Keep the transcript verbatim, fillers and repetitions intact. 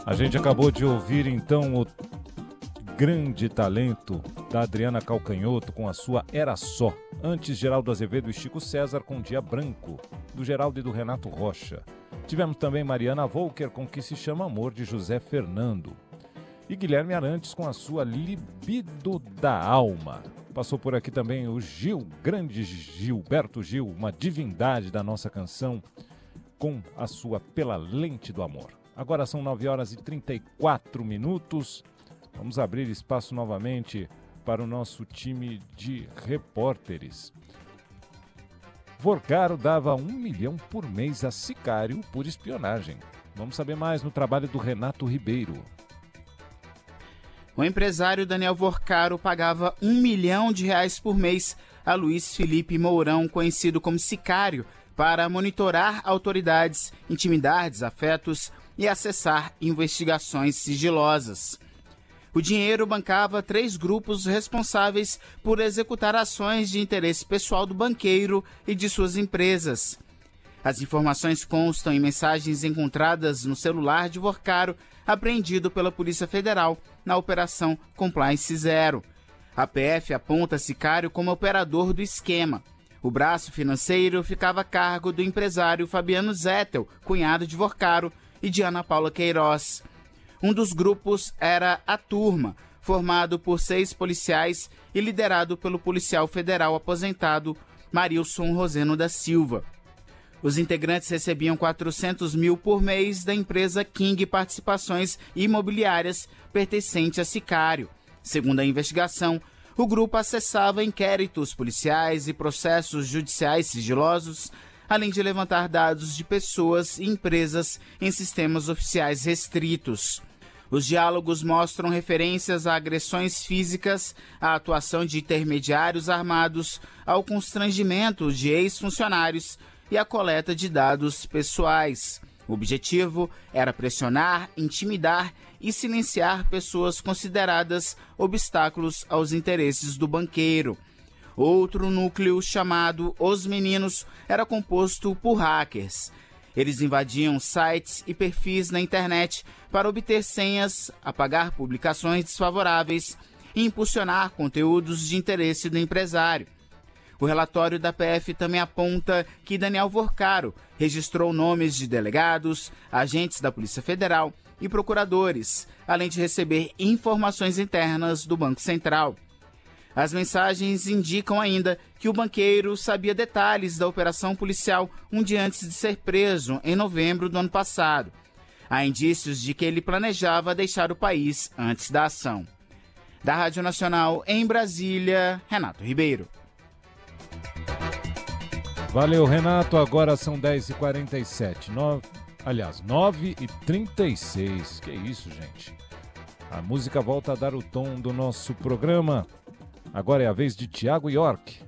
A gente acabou de ouvir então o grande talento da Adriana Calcanhoto com a sua Era Só. Antes, Geraldo Azevedo e Chico César com Dia Branco, do Geraldo e do Renato Rocha. Tivemos também Mariana Volker com Que Se Chama Amor, de José Fernando. E Guilherme Arantes com a sua Libido da Alma. Passou por aqui também o Gil, grande Gilberto Gil, uma divindade da nossa canção, com a sua Pela Lente do Amor. Agora são nove horas e trinta e quatro minutos. Vamos abrir espaço novamente para o nosso time de repórteres. Vorcaro dava um milhão por mês a sicário por espionagem. Vamos saber mais no trabalho do Renato Ribeiro. O empresário Daniel Vorcaro pagava um milhão de reais por mês a Luiz Felipe Mourão, conhecido como sicário, para monitorar autoridades, intimidar desafetos e acessar investigações sigilosas. O dinheiro bancava três grupos responsáveis por executar ações de interesse pessoal do banqueiro e de suas empresas. As informações constam em mensagens encontradas no celular de Vorcaro, apreendido pela Polícia Federal na Operação Compliance Zero. A P F aponta sicário como operador do esquema. O braço financeiro ficava a cargo do empresário Fabiano Zettel, cunhado de Vorcaro, e de Ana Paula Queiroz. Um dos grupos era a Turma, formado por seis policiais e liderado pelo policial federal aposentado Marilson Roseno da Silva. Os integrantes recebiam quatrocentos mil por mês da empresa King Participações Imobiliárias, pertencente a sicário. Segundo a investigação, o grupo acessava inquéritos policiais e processos judiciais sigilosos, além de levantar dados de pessoas e empresas em sistemas oficiais restritos. Os diálogos mostram referências a agressões físicas, à atuação de intermediários armados, ao constrangimento de ex-funcionários e à coleta de dados pessoais. O objetivo era pressionar, intimidar e silenciar pessoas consideradas obstáculos aos interesses do banqueiro. Outro núcleo, chamado Os Meninos, era composto por hackers. Eles invadiam sites e perfis na internet para obter senhas, apagar publicações desfavoráveis e impulsionar conteúdos de interesse do empresário. O relatório da P F também aponta que Daniel Vorcaro registrou nomes de delegados, agentes da Polícia Federal e procuradores, além de receber informações internas do Banco Central. As mensagens indicam ainda que o banqueiro sabia detalhes da operação policial um dia antes de ser preso, em novembro do ano passado. Há indícios de que ele planejava deixar o país antes da ação. Da Rádio Nacional em Brasília, Renato Ribeiro. Valeu, Renato. Agora são dez e quarenta e sete. Nove... Aliás, nove e trinta e seis. Que isso, gente? A música volta a dar o tom do nosso programa. Agora é a vez de Thiago York.